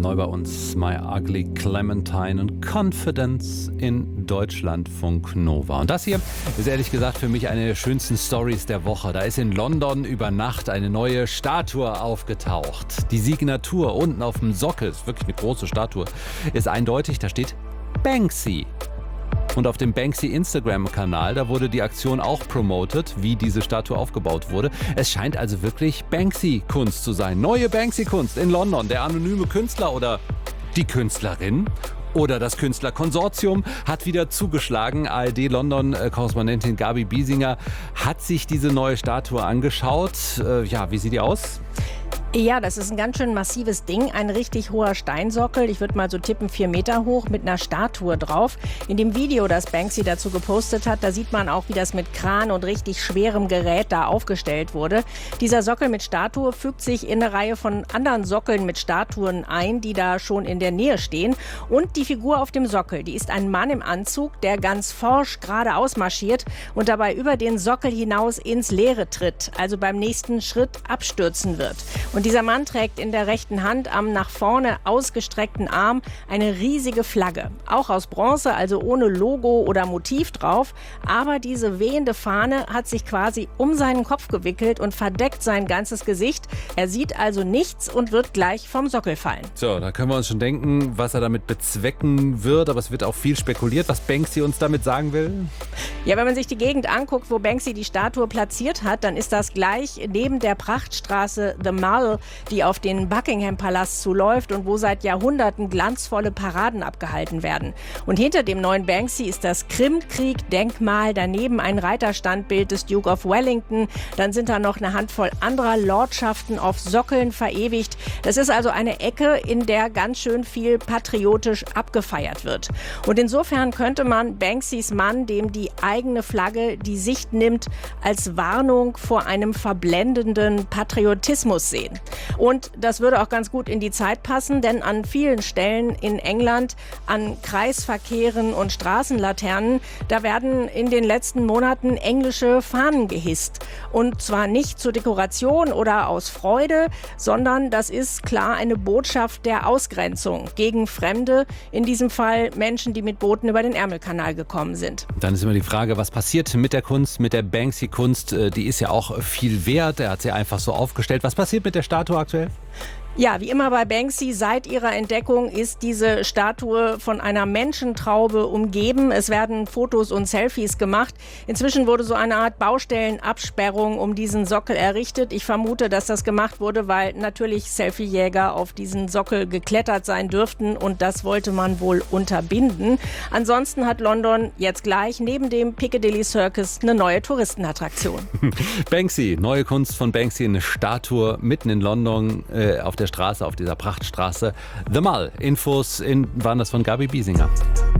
neu bei uns My Ugly Clementine und Confidence in Deutschlandfunk Nova. Und das hier ist ehrlich gesagt für mich eine der schönsten Stories der Woche. Da ist in London über Nacht eine neue Statue aufgetaucht. Die Signatur unten auf dem Sockel, ist wirklich eine große Statue, ist eindeutig, da steht Banksy. Und auf dem Banksy-Instagram-Kanal, da wurde die Aktion auch promotet, wie diese Statue aufgebaut wurde. Es scheint also wirklich Banksy-Kunst zu sein. Neue Banksy-Kunst in London. Der anonyme Künstler oder die Künstlerin oder das Künstlerkonsortium hat wieder zugeschlagen. ARD-London-Korrespondentin Gabi Biesinger hat sich diese neue Statue angeschaut. Wie sieht die aus? Ja, das ist ein ganz schön massives Ding, ein richtig hoher Steinsockel, ich würde mal so tippen 4 Meter hoch, mit einer Statue drauf. In dem Video, das Banksy dazu gepostet hat, da sieht man auch, wie das mit Kran und richtig schwerem Gerät da aufgestellt wurde. Dieser Sockel mit Statue fügt sich in eine Reihe von anderen Sockeln mit Statuen ein, die da schon in der Nähe stehen. Und die Figur auf dem Sockel, die ist ein Mann im Anzug, der ganz forsch geradeaus marschiert und dabei über den Sockel hinaus ins Leere tritt, also beim nächsten Schritt abstürzen wird. Und dieser Mann trägt in der rechten Hand am nach vorne ausgestreckten Arm eine riesige Flagge. Auch aus Bronze, also ohne Logo oder Motiv drauf. Aber diese wehende Fahne hat sich quasi um seinen Kopf gewickelt und verdeckt sein ganzes Gesicht. Er sieht also nichts und wird gleich vom Sockel fallen. So, da können wir uns schon denken, was er damit bezwecken wird. Aber es wird auch viel spekuliert, was Banksy uns damit sagen will. Ja, wenn man sich die Gegend anguckt, wo Banksy die Statue platziert hat, dann ist das gleich neben der Prachtstraße The Mall, die auf den Buckingham-Palast zuläuft und wo seit Jahrhunderten glanzvolle Paraden abgehalten werden. Und hinter dem neuen Banksy ist das Krimkrieg-Denkmal, daneben ein Reiterstandbild des Duke of Wellington. Dann sind da noch eine Handvoll anderer Lordschaften auf Sockeln verewigt. Das ist also eine Ecke, in der ganz schön viel patriotisch abgefeiert wird. Und insofern könnte man Banksys Mann, dem die eigene Flagge die Sicht nimmt, als Warnung vor einem verblendenden Patriotismus sehen. Und das würde auch ganz gut in die Zeit passen, denn an vielen Stellen in England, an Kreisverkehren und Straßenlaternen, da werden in den letzten Monaten englische Fahnen gehisst. Und zwar nicht zur Dekoration oder aus Freude, sondern das ist klar eine Botschaft der Ausgrenzung gegen Fremde, in diesem Fall Menschen, die mit Booten über den Ärmelkanal gekommen sind. Dann ist immer die Frage, was passiert mit der Kunst, mit der Banksy-Kunst? Die ist ja auch viel wert, er hat sie einfach so aufgestellt. Was passiert mit der Statue aktuell? Ja, wie immer bei Banksy, seit ihrer Entdeckung ist diese Statue von einer Menschentraube umgeben. Es werden Fotos und Selfies gemacht. Inzwischen wurde so eine Art Baustellenabsperrung um diesen Sockel errichtet. Ich vermute, dass das gemacht wurde, weil natürlich Selfiejäger auf diesen Sockel geklettert sein dürften und das wollte man wohl unterbinden. Ansonsten hat London jetzt gleich neben dem Piccadilly Circus eine neue Touristenattraktion. Banksy, neue Kunst von Banksy, eine Statue mitten in London auf der Straße, auf dieser Prachtstraße. The Mall. Infos waren das von Gabi Biesinger.